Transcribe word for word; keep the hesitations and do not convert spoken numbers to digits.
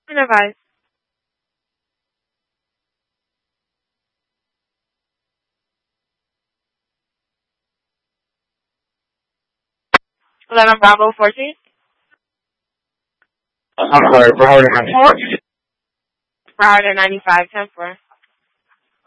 And advice. eleven Bravo fourteen. I'm sorry, for Howard ninety-four. For Howard ninety-five, ten four.